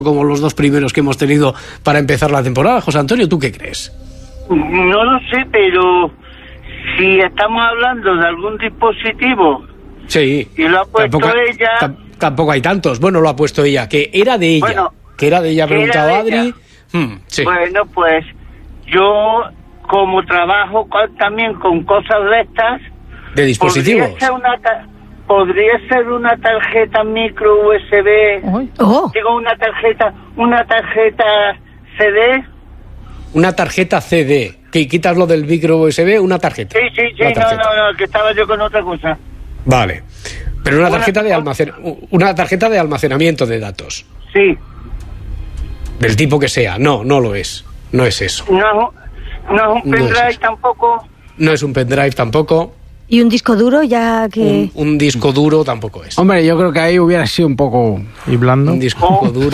como los dos primeros que hemos tenido para empezar la temporada. José Antonio, ¿tú qué crees? No lo sé, pero si estamos hablando de algún dispositivo... Sí. Y lo ha puesto ella... Tampoco hay tantos. Bueno, lo ha puesto ella. Que era de ella. Bueno, que era de ella, ha preguntado Adri. Sí. Bueno, pues yo, como trabajo también con cosas de estas... ¿De dispositivos? Podría ser una tarjeta micro USB. Digo, una tarjeta CD. Una tarjeta CD. Que quitas lo del micro USB, una tarjeta. Sí, no, que estaba yo con otra cosa. Vale. Pero una tarjeta de almacenamiento de datos. Sí. Del tipo que sea. No lo es. No es eso. No es un pendrive tampoco. No es un pendrive tampoco. ¿Y un disco duro ya que...? Un disco duro tampoco es. Hombre, yo creo que ahí hubiera sido un poco... ¿Y blando? Un disco duro...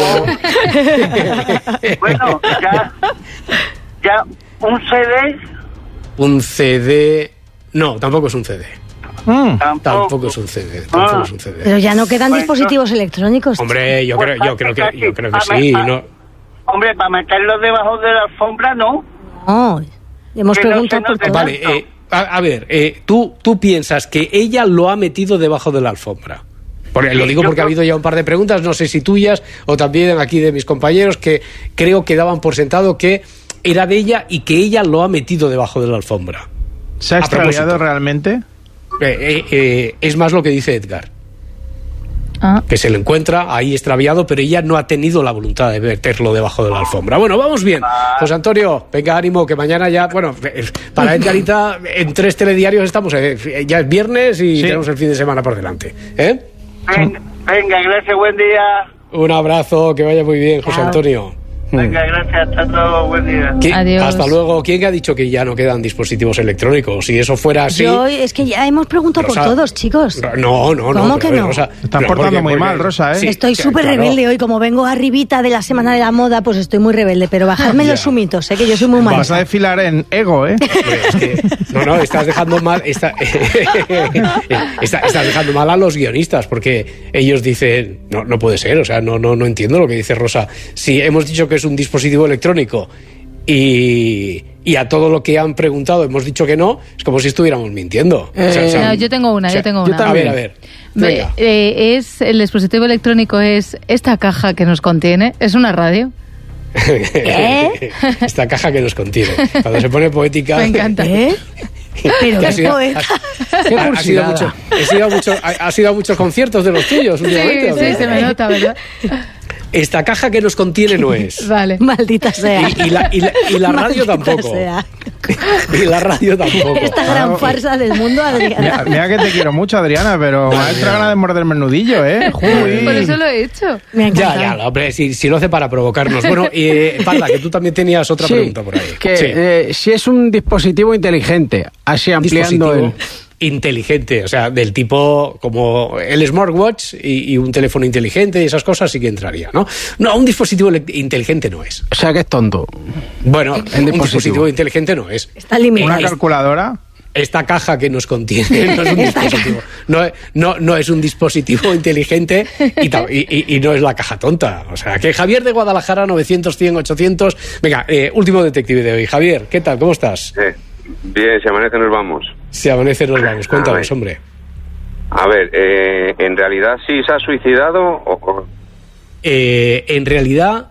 Bueno, ya... ¿Un CD? Un CD... No, tampoco es un CD. Tampoco es un CD. Pero ya no quedan dispositivos electrónicos. Hombre, yo creo que sí. No. Hombre, para meterlos debajo de la alfombra, ¿no? No, hemos preguntado por todo. Vale, a ver, tú piensas que ella lo ha metido debajo de la alfombra. Lo digo porque ha habido ya un par de preguntas, no sé si tuyas o también aquí de mis compañeros, que creo que daban por sentado que era de ella y que ella lo ha metido debajo de la alfombra. ¿Se ha extraviado realmente? Es más lo que dice Edgar. Que se lo encuentra ahí extraviado, pero ella no ha tenido la voluntad de meterlo debajo de la alfombra. Bueno, vamos bien. José Antonio, venga, ánimo, que mañana ya... Bueno, para Edgarita, en 3 telediarios estamos... ya es viernes y tenemos el fin de semana por delante. Venga, gracias, buen día. Un abrazo, que vaya muy bien, José Antonio. Venga, gracias, hasta luego, buen día. Adiós. Hasta luego. ¿Quién ha dicho que ya no quedan dispositivos electrónicos? Si eso fuera así... Es que ya hemos preguntado Rosa, por todos, chicos. No. ¿Cómo que no? Rosa, están portando muy mal, Rosa, ¿eh? Sí, estoy súper rebelde hoy. Como vengo arribita de la Semana de la Moda, pues estoy muy rebelde. Pero bajadme los sumitos, que yo soy muy mala. Vas a desfilar en ego, ¿eh? Es que, estás dejando mal... estás dejando mal a los guionistas, porque ellos dicen... No puede ser, o sea, no entiendo lo que dice Rosa. Si hemos dicho que es un dispositivo electrónico y a todo lo que han preguntado hemos dicho que no, es como si estuviéramos mintiendo. No, yo tengo una. A ver. El dispositivo electrónico es esta caja que nos contiene, es una radio. Esta caja que nos contiene. Cuando se pone poética... Me encanta. Pero qué poeta. Ha sido a muchos conciertos de los tuyos últimamente. Sí, se me nota, ¿verdad? Esta caja que nos contiene no es. Vale. Maldita sea. Y la radio tampoco. Y la radio tampoco. Esta gran farsa del mundo, Adriana. Mira que te quiero mucho, Adriana, pero me ha hecho ganas de morderme el nudillo, ¿eh? Por eso lo he hecho. Ya, hombre, si lo hace para provocarnos. Bueno, Parla, que tú también tenías otra pregunta por ahí. Si es un dispositivo inteligente, así ampliando inteligente, o sea, del tipo como el smartwatch y un teléfono inteligente y esas cosas sí que entraría, ¿no? No, un dispositivo inteligente no es. O sea, que es tonto. Bueno, un dispositivo inteligente no es. Está limitado. ¿Una calculadora? Esta caja que nos contiene no es un dispositivo. No es un dispositivo inteligente y no es la caja tonta. O sea, que Javier de Guadalajara, 900, 100, 800... Venga, último detective de hoy. Javier, ¿qué tal? ¿Cómo estás? Bien, si amanece nos vamos. Si amanece nos vamos. Cuéntanos, hombre. A ver, ¿en realidad sí se ha suicidado o...? En realidad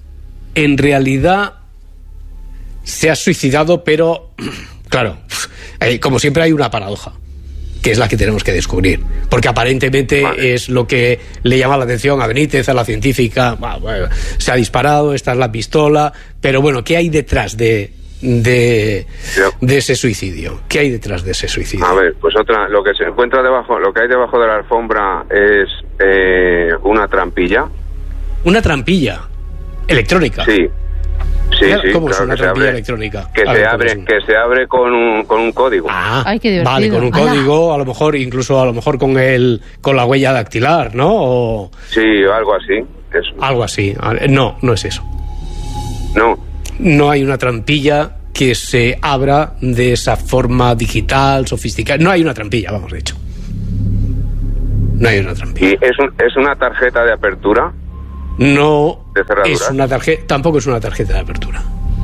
se ha suicidado, pero claro, como siempre hay una paradoja, que es la que tenemos que descubrir, porque aparentemente es lo que le llama la atención a Benítez, a la científica. Bueno, se ha disparado, esta es la pistola, pero bueno, ¿qué hay detrás de ese suicidio? ¿Qué hay detrás de ese suicidio? A ver, pues lo que se encuentra debajo, lo que hay debajo de la alfombra es una trampilla. ¿Una trampilla electrónica? Sí. ¿Cómo claro, es una trampilla electrónica? Que se abre con un código. Ay, qué divertido. Vale, con un código, a lo mejor con la huella dactilar, ¿no? Sí, algo así. Eso. Algo así. No es eso. No hay una trampilla que se abra de esa forma digital, sofisticada. No hay una trampilla, de hecho. No hay una trampilla. ¿Y es una tarjeta de apertura? No de cerradura. Tampoco es una tarjeta de apertura.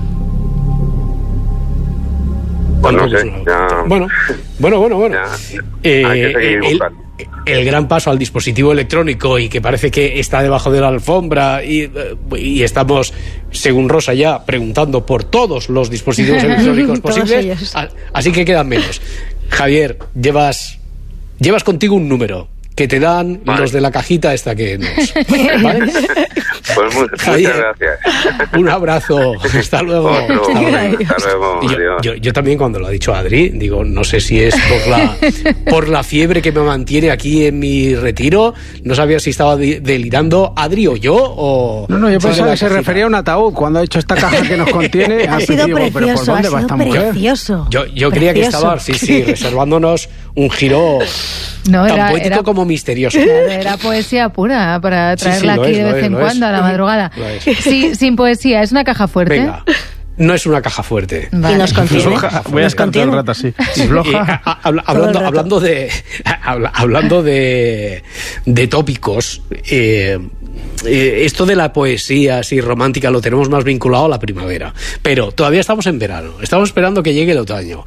Pues no sé, ya... Bueno. Ya, hay que seguir buscando. El gran paso al dispositivo electrónico y que parece que está debajo de la alfombra y estamos, según Rosa, ya preguntando por todos los dispositivos electrónicos posibles, así que quedan menos. Javier, llevas contigo un número que te dan los de la cajita esta que nos... ¿Vale? Pues muchas gracias. Un abrazo. Hasta luego. Hasta luego. Yo también, cuando lo ha dicho Adri, digo, no sé si es por la fiebre que me mantiene aquí en mi retiro. No sabía si estaba delirando Adri o yo o... No, yo pensaba que se refería a un ataúd cuando ha hecho esta caja que nos contiene. Ha sido precioso, ha sido precioso. Yo creía que estaba, reservándonos un giro tan poético como misterioso. Era poesía pura para traerla aquí de vez en cuando a la madrugada. Sí, sin poesía, es una caja fuerte. Venga. No es una caja fuerte. Vale. Y nos contiene. Voy a estar todo el rato así. Hablando de tópicos, esto de la poesía así romántica lo tenemos más vinculado a la primavera, pero todavía estamos en verano, estamos esperando que llegue el otoño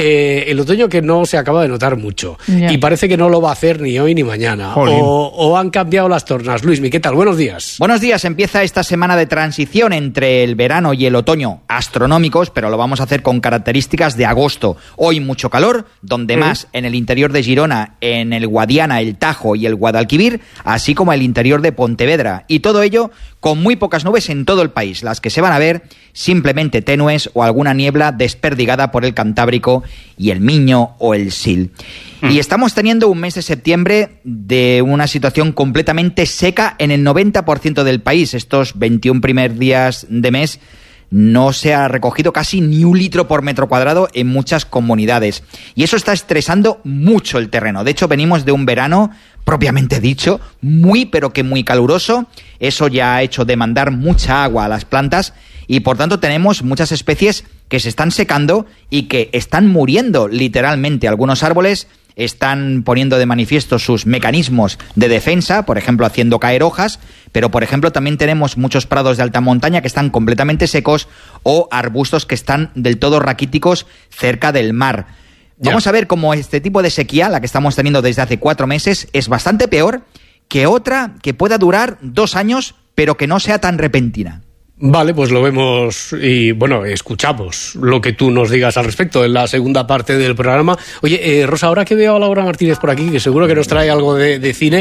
que no se acaba de notar mucho, y parece que no lo va a hacer ni hoy ni mañana, o han cambiado las tornas. Luismi, ¿qué tal? Buenos días. Buenos días. Empieza esta semana de transición entre el verano y el otoño, astronómicos, pero lo vamos a hacer con características de agosto. Hoy mucho calor, donde más en el interior de Girona, en el Guadiana, el Tajo y el Guadalquivir, así como el interior de Pontevedra. Y todo ello con muy pocas nubes en todo el país. Las que se van a ver simplemente tenues o alguna niebla desperdigada por el Cantábrico y el Miño o el Sil. Y estamos teniendo un mes de septiembre de una situación completamente seca en el 90% del país. Estos 21 primeros días de mes no se ha recogido casi ni 1 litro por metro cuadrado en muchas comunidades. Y eso está estresando mucho el terreno. De hecho, venimos de un verano, propiamente dicho, muy pero que muy caluroso. Eso ya ha hecho demandar mucha agua a las plantas y por tanto tenemos muchas especies que se están secando y que están muriendo literalmente. Algunos árboles están poniendo de manifiesto sus mecanismos de defensa, por ejemplo, haciendo caer hojas, pero, por ejemplo, también tenemos muchos prados de alta montaña que están completamente secos o arbustos que están del todo raquíticos cerca del mar. Vamos a ver cómo este tipo de sequía, la que estamos teniendo desde hace 4 meses, es bastante peor que otra que pueda durar 2 años, pero que no sea tan repentina. Vale, pues lo vemos y, bueno, escuchamos lo que tú nos digas al respecto en la segunda parte del programa. Oye, Rosa, ahora que veo a Laura Martínez por aquí, que seguro que nos trae algo de cine,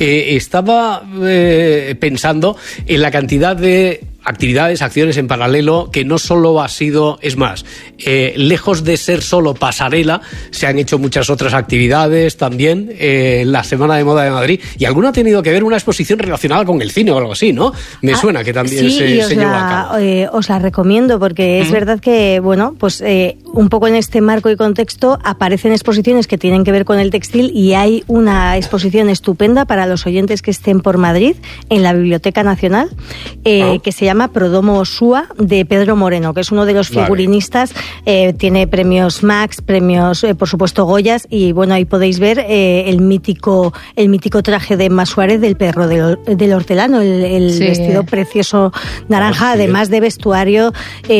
estaba pensando en la cantidad de actividades, acciones en paralelo, que no solo ha sido, es más, lejos de ser solo pasarela, se han hecho muchas otras actividades también, la Semana de Moda de Madrid, y alguna ha tenido que ver una exposición relacionada con el cine o algo así, ¿no? Me suena que también se llevó a cabo. Os la recomiendo, porque es verdad que, bueno, pues un poco en este marco y contexto aparecen exposiciones que tienen que ver con el textil, y hay una exposición estupenda para los oyentes que estén por Madrid, en la Biblioteca Nacional, que se llama Prodomo Súa, de Pedro Moreno, que es uno de los figurinistas. Tiene premios Max, premios, por supuesto, Goyas, y bueno, ahí podéis ver el mítico traje de Emma Suárez del perro del hortelano, el vestido precioso naranja, además de vestuario,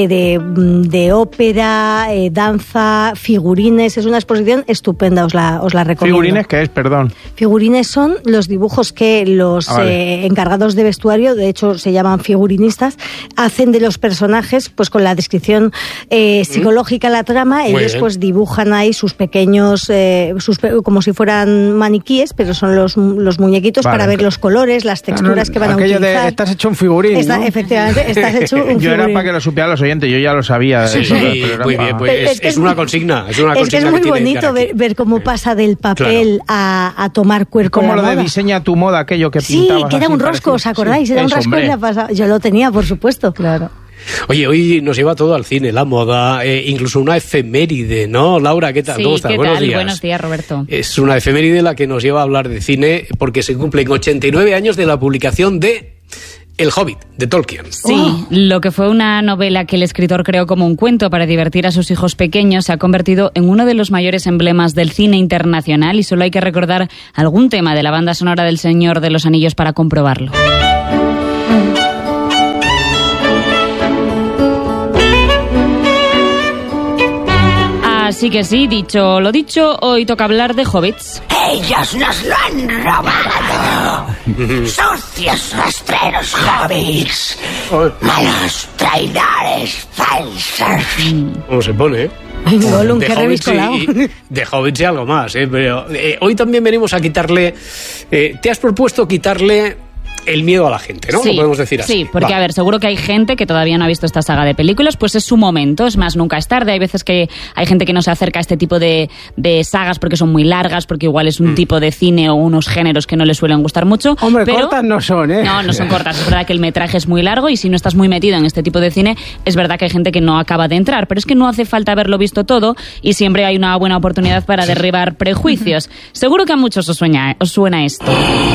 de ópera, danza, figurines. Es una exposición estupenda, os la recomiendo. ¿Figurines qué es? Perdón. Figurines son los dibujos que los encargados de vestuario, de hecho se llaman figurinistas, hacen de los personajes, pues con la descripción psicológica, la trama. Ellos pues dibujan ahí sus pequeños, como si fueran maniquíes, pero son los muñequitos para ver los colores, las texturas que van a utilizar. Aquello de estás hecho un figurín, ¿no? Efectivamente, estás hecho un figurín. Yo era para que lo supieran los oyentes, yo ya lo sabía. Sí, muy bien, pues es una consigna. Es que es muy bonito ver cómo pasa del papel a tomar cuerpo. Como lo de diseña tu moda, aquello que pintabas. Sí, que era un rosco, ¿os acordáis? Era un rosco y la pasaba. Yo lo tenía, por supuesto. Claro. Oye, hoy nos lleva todo al cine, la moda, incluso una efeméride, ¿no? Laura, ¿qué tal? Sí, ¿cómo estás? Buenos días. Buenos días, Roberto. Es una efeméride la que nos lleva a hablar de cine porque se cumplen 89 años de la publicación de El Hobbit, de Tolkien. Sí, lo que fue una novela que el escritor creó como un cuento para divertir a sus hijos pequeños se ha convertido en uno de los mayores emblemas del cine internacional, y solo hay que recordar algún tema de la banda sonora del Señor de los Anillos para comprobarlo. sí que sí, dicho lo dicho, hoy toca hablar de hobbits. Ellos nos lo han robado. Sucios rastreros hobbits. Malos traidores falsos. ¿Cómo se pone, Gollum, qué reviscolado. De hobbits y algo más, pero hoy también venimos a quitarle... te has propuesto quitarle el miedo a la gente, ¿no? Sí, lo podemos decir así. Sí, porque Va. a ver, seguro que hay gente que todavía no ha visto esta saga de películas, pues es su momento, es más, nunca es tarde. Hay veces que hay gente que no se acerca a este tipo de sagas porque son muy largas, porque igual es un tipo de cine o unos géneros que no les suelen gustar mucho. Hombre, pero cortas no son, ¿eh? No son cortas. Es verdad que el metraje es muy largo y si no estás muy metido en este tipo de cine, es verdad que hay gente que no acaba de entrar, pero es que no hace falta haberlo visto todo y siempre hay una buena oportunidad para derribar prejuicios. Seguro que a muchos os suena esto.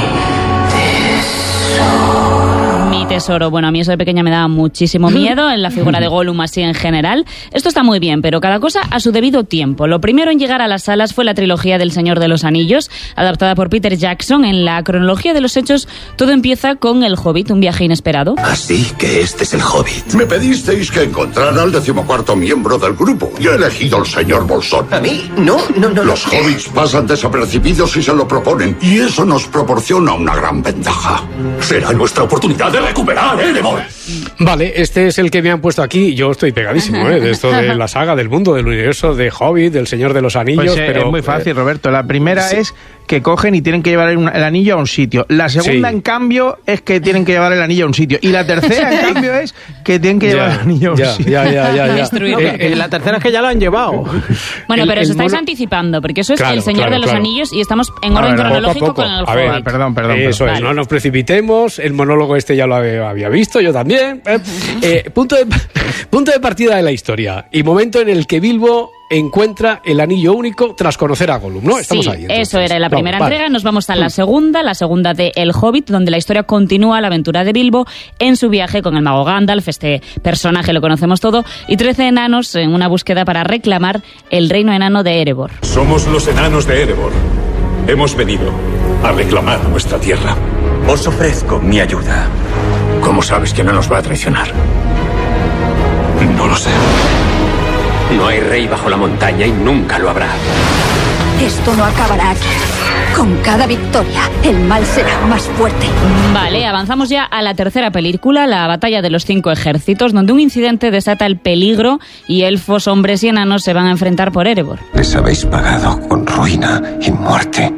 Mi tesoro. Bueno, a mí eso de pequeña me daba muchísimo miedo, en la figura de Gollum así en general. Esto está muy bien, pero cada cosa a su debido tiempo. Lo primero en llegar a las salas fue la trilogía del Señor de los Anillos, adaptada por Peter Jackson. En la cronología de los hechos, todo empieza con El Hobbit, un viaje inesperado. Así que este es el Hobbit. Me pedisteis que encontrara al 14º miembro del grupo y he elegido al señor Bolsón. ¿A mí? No. Los hobbits pasan desapercibidos si se lo proponen y eso nos proporciona una gran ventaja. Será nuestra oportunidad de recuperar Erebor. Vale, este es el que me han puesto aquí. Yo estoy pegadísimo, de esto de la saga, del mundo, del universo de Hobbit, del Señor de los Anillos. Pues pero es muy fácil, Roberto. La primera es que cogen y tienen que llevar el anillo a un sitio. La segunda, en cambio, es que tienen que llevar el anillo a un sitio. Y la tercera, en cambio, es que tienen que llevar el anillo a un sitio. La tercera es que ya lo han llevado. Bueno, pero os estáis anticipando, porque eso es El Señor de los Anillos y estamos en orden cronológico con el Hobbit. Perdón. Eso es, no nos precipitemos. El monólogo este ya lo había visto, yo también. Punto de partida de la historia y momento en el que Bilbo encuentra el anillo único tras conocer a Gollum, ¿no? Estamos ahí. Entonces. Eso era la primera entrega. Nos vamos a la segunda de El Hobbit, donde la historia continúa la aventura de Bilbo en su viaje con el mago Gandalf, este personaje lo conocemos todo, y 13 enanos en una búsqueda para reclamar el reino enano de Erebor. Somos los enanos de Erebor. Hemos venido a reclamar nuestra tierra. Os ofrezco mi ayuda. ¿Cómo sabes que no nos va a traicionar? No lo sé. No hay rey bajo la montaña y nunca lo habrá. Esto no acabará aquí. Con cada victoria, el mal será más fuerte. Vale, avanzamos ya a la tercera película, la batalla de los 5 ejércitos, donde un incidente desata el peligro y elfos, hombres y enanos se van a enfrentar por Erebor. Les habéis pagado con ruina y muerte.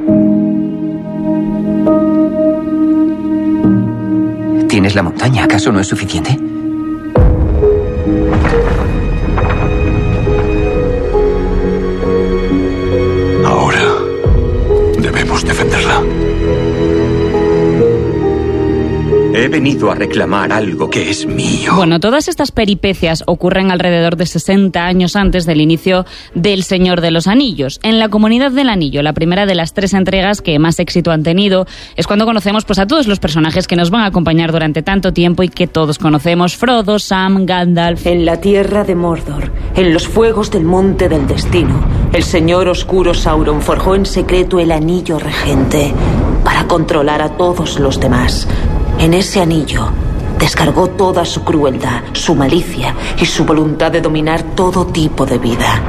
¿Tienes la montaña? ¿Acaso no es suficiente? Ahora debemos defenderla. He venido a reclamar algo que es mío. Bueno, todas estas peripecias ocurren alrededor de 60 años antes del inicio del Señor de los Anillos. En la Comunidad del Anillo, la primera de las 3 entregas que más éxito han tenido, es cuando conocemos pues a todos los personajes que nos van a acompañar durante tanto tiempo y que todos conocemos: Frodo, Sam, Gandalf. En la tierra de Mordor, en los fuegos del Monte del Destino, el señor oscuro Sauron forjó en secreto el anillo regente para controlar a todos los demás. En ese anillo descargó toda su crueldad, su malicia y su voluntad de dominar todo tipo de vida.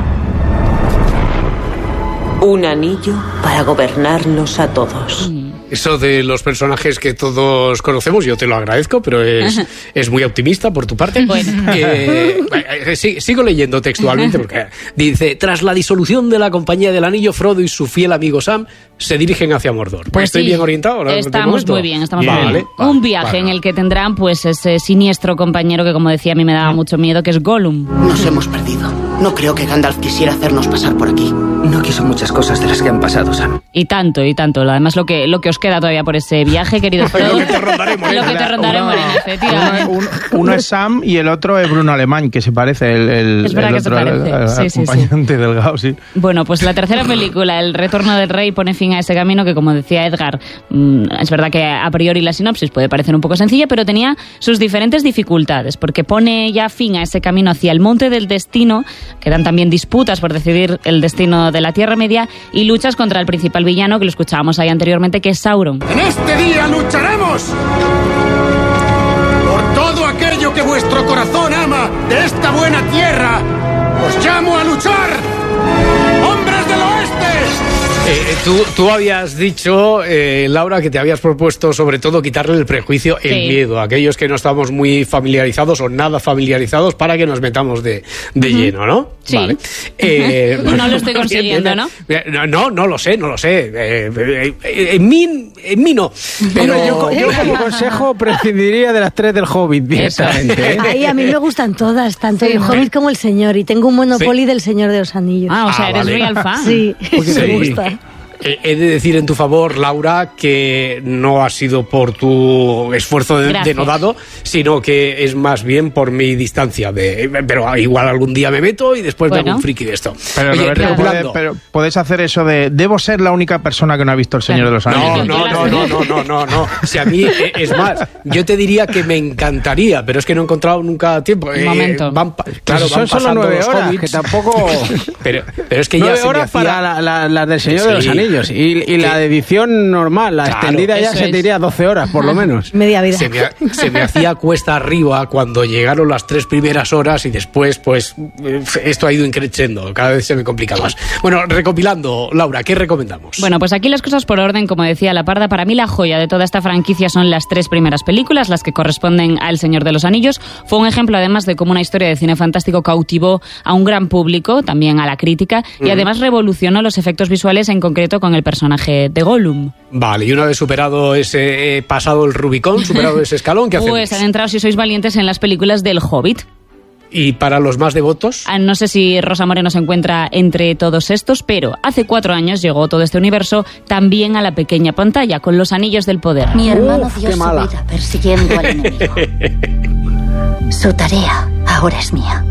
Un anillo para gobernarlos a todos. Eso de los personajes que todos conocemos, yo te lo agradezco, pero es muy optimista por tu parte. Bueno. Sigo leyendo textualmente porque dice: tras la disolución de la Compañía del Anillo, Frodo y su fiel amigo Sam se dirigen hacia Mordor. Pues ¿Estoy sí, bien orientado? Estamos muy bien, muy bien. Un viaje en el que tendrán pues ese siniestro compañero que, como decía, a mí me daba mucho miedo, que es Gollum. Nos hemos perdido. No creo que Gandalf quisiera hacernos pasar por aquí. No quiso muchas cosas de las que han pasado, Sam. Y tanto. Además, lo que os queda todavía por ese viaje, querido Frodo. Lo que te rondaré, Morena. Efectivamente. Uno es Sam y el otro es Bruno Alemán, que se parece. Es verdad que se parece. El acompañante delgado, sí. Bueno, pues la tercera película, El Retorno del Rey, pone fin a ese camino que, como decía Edgar, es verdad que a priori la sinopsis puede parecer un poco sencilla, pero tenía sus diferentes dificultades, porque pone ya fin a ese camino hacia el Monte del Destino. Quedan también disputas por decidir el destino de la Tierra Media y luchas contra el principal villano, que lo escuchábamos ahí anteriormente, que es Sauron. En este día lucharemos por todo aquello que vuestro corazón ama de esta buena tierra. ¡Os llamo a luchar! Tú habías dicho, Laura, que te habías propuesto sobre todo quitarle el prejuicio, el miedo a aquellos que no estamos muy familiarizados o nada familiarizados para que nos metamos de lleno, ¿no? Sí. Vale. No lo estoy consiguiendo, ¿no? No lo sé. En mí no. Pero yo como consejo prescindiría de las 3 del Hobbit directamente. Ahí a mí me gustan todas, tanto el Hobbit como el Señor, y tengo un Monopoly del Señor de los Anillos. O sea, eres real fan. Sí, porque me gusta. He de decir en tu favor, Laura, que no ha sido por tu esfuerzo denodado, sino que es más bien por mi distancia. Pero igual algún día me meto y después me hago un friki de esto. Pero, oye, Roberto, pero puedes hacer eso de debo ser la única persona que no ha visto El Señor de los Anillos. No. Si a mí, es más, yo te diría que me encantaría, pero es que no he encontrado nunca tiempo. Un momento. Claro, son solo 9 horas, que tampoco... pero es que 9 ya horas para las del Señor de los Anillos. Y la edición normal, la extendida ya se te iría 12 horas, por lo menos. Media vida. Se me hacía cuesta arriba cuando llegaron las 3 primeras horas y después, pues, esto ha ido increciendo. Cada vez se me complica más. Bueno, recopilando, Laura, ¿qué recomendamos? Bueno, pues aquí las cosas por orden, como decía la Parda. Para mí la joya de toda esta franquicia son las 3 primeras películas, las que corresponden a El Señor de los Anillos. Fue un ejemplo, además, de cómo una historia de cine fantástico cautivó a un gran público, también a la crítica, y además revolucionó los efectos visuales, en concreto con el personaje de Gollum. Vale, y una vez superado pasado el Rubicón, superado ese escalón, ¿qué hacemos? Pues adentraos, si sois valientes, en las películas del Hobbit. ¿Y para los más devotos? No sé si Rosa Moreno se encuentra entre todos estos, pero hace 4 años llegó todo este universo también a la pequeña pantalla, con Los Anillos del Poder. Mi hermano dio su vida persiguiendo al enemigo. Su tarea ahora es mía.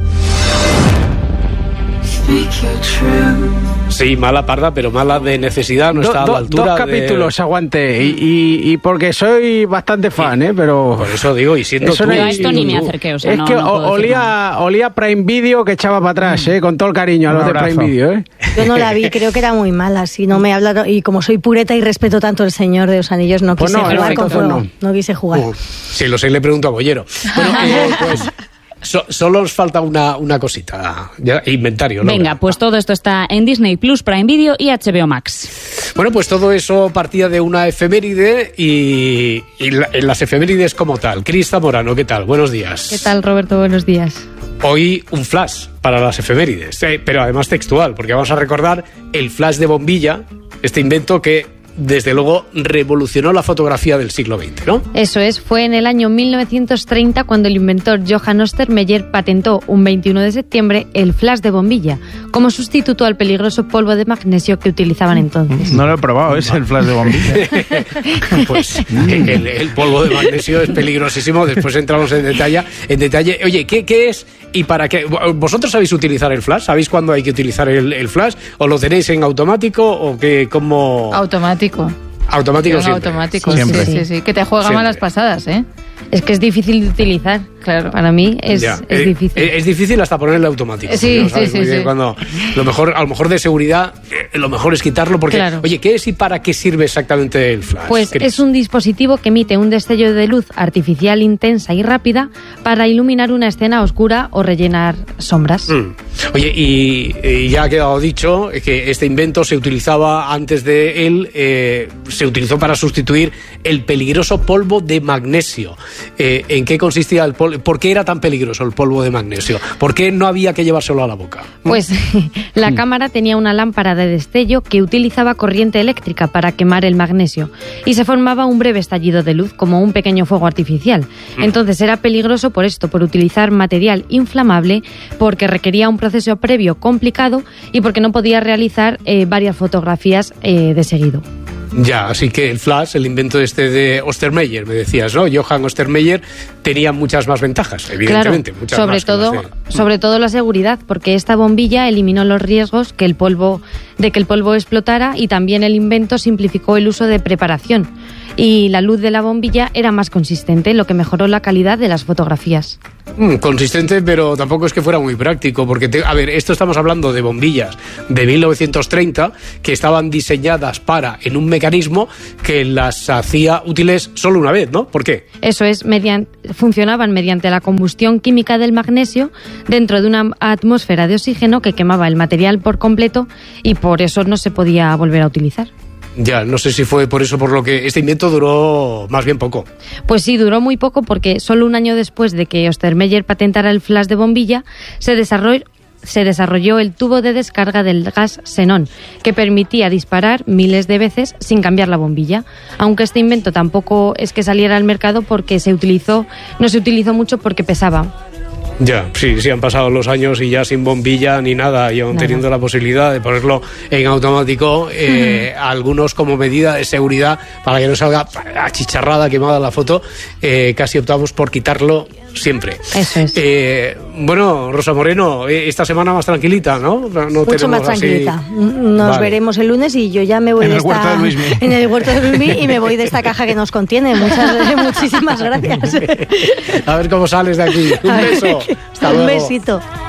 Sí, mala, Parda, pero mala de necesidad, no está a la altura. 2 capítulos aguanté y porque soy bastante fan, pero... Por eso digo, y siendo tú... Yo a esto ni me acerqué, o sea, es que olía Prime Video que echaba para atrás, con todo el cariño a los de Prime Video, Yo no la vi, creo que era muy mala, si no me hablaron, y como soy pureta y respeto tanto El Señor de los Anillos, no quise jugar con fuego, no quise jugar. Si lo sé, le pregunto a Bollero. Bueno, pues... solo os falta una cosita, inventario. Laura. Venga, pues todo esto está en Disney Plus, Prime Video y HBO Max. Bueno, pues todo eso partía de una efeméride y en las efemérides como tal. Cris Zamorano, ¿qué tal? Buenos días. ¿Qué tal, Roberto? Buenos días. Hoy un flash para las efemérides, pero además textual, porque vamos a recordar el flash de bombilla, este invento que desde luego revolucionó la fotografía del siglo XX, ¿no? Eso es, fue en el año 1930 cuando el inventor Johann Ostermeyer patentó un 21 de septiembre el flash de bombilla, como sustituto al peligroso polvo de magnesio que utilizaban entonces. No lo he probado, es el flash de bombilla. Pues el polvo de magnesio es peligrosísimo, después entramos en detalle. Oye, ¿qué es y para qué? ¿Vosotros sabéis utilizar el flash? ¿Sabéis cuándo hay que utilizar el flash? ¿O lo tenéis en automático o qué? ¿Cómo? Automático siempre. Automático, siempre. Sí. Que te juega siempre. Malas pasadas, Es que es difícil de utilizar, claro. Para mí es difícil. Es difícil hasta ponerle automático. Sí. Cuando a lo mejor de seguridad, lo mejor es quitarlo porque, oye, ¿qué es y para qué sirve exactamente el flash? Pues es un dispositivo que emite un destello de luz artificial intensa y rápida para iluminar una escena oscura o rellenar sombras. Oye, y ya ha quedado dicho que este invento se utilizaba antes de él, se utilizó para sustituir el peligroso polvo de magnesio. ¿En qué consistía el polvo? ¿Por qué era tan peligroso el polvo de magnesio? ¿Por qué no había que llevárselo a la boca? Pues la cámara tenía una lámpara de destello que utilizaba corriente eléctrica para quemar el magnesio y se formaba un breve estallido de luz como un pequeño fuego artificial. Entonces era peligroso por esto, por utilizar material inflamable, porque requería un proceso previo complicado y porque no podía realizar varias fotografías de seguido. Ya, así que el flash, el invento de Ostermeyer, me decías, ¿no? Johann Ostermeyer tenía muchas más ventajas, evidentemente. Claro, sobre todo la seguridad, porque esta bombilla eliminó los riesgos de que el polvo explotara y también el invento simplificó el uso de preparación. y la luz de la bombilla era más consistente, lo que mejoró la calidad de las fotografías. Consistente, pero tampoco es que fuera muy práctico, porque, esto estamos hablando de bombillas de 1930 que estaban diseñadas en un mecanismo que las hacía útiles solo una vez, ¿no? ¿Por qué? Eso es, funcionaban mediante la combustión química del magnesio dentro de una atmósfera de oxígeno que quemaba el material por completo y por eso no se podía volver a utilizar. Ya, no sé si fue por eso por lo que este invento duró más bien poco. Pues sí, duró muy poco porque solo un año después de que Ostermeyer patentara el flash de bombilla, se desarrolló el tubo de descarga del gas xenón, que permitía disparar miles de veces sin cambiar la bombilla. Aunque este invento tampoco es que saliera al mercado porque no se utilizó mucho porque pesaba. Ya, sí, han pasado los años y ya sin bombilla ni nada, y aún teniendo la posibilidad de ponerlo en automático, algunos como medida de seguridad para que no salga achicharrada, quemada la foto, casi optamos por quitarlo siempre. Eso es. Bueno, Rosa Moreno, esta semana más tranquilita, ¿no? Mucho más tranquilita. Nos veremos el lunes y yo ya me voy en el huerto de Luismi. En el huerto de Luismi y me voy de esta caja que nos contiene. Muchísimas gracias. A ver cómo sales de aquí. Un beso. Hasta luego. Un besito.